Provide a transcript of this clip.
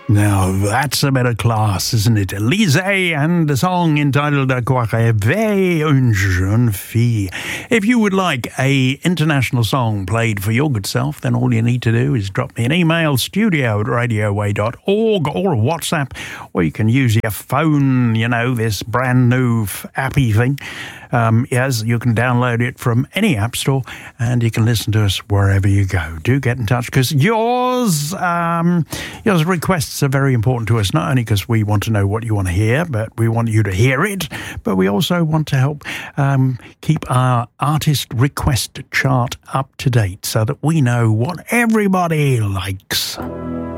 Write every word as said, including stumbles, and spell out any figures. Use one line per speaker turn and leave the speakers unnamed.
Now that's a bit of class, isn't it? Elise and the song entitled À quoi rêver une jeune fille. If you would like a international song played for your good self, then all you need to do is drop me an email, studio at radio way dot org, or a WhatsApp, or you can use your phone, you know, this brand new appy thing. Um, yes, you can download it from any app store, and you can listen to us wherever you go. Do get in touch, because yours, um, yours requests are very important to us, not only because we want to know what you want to hear, but we want you to hear it, but we also want to help um, keep our artist request chart up to date so that we know what everybody likes.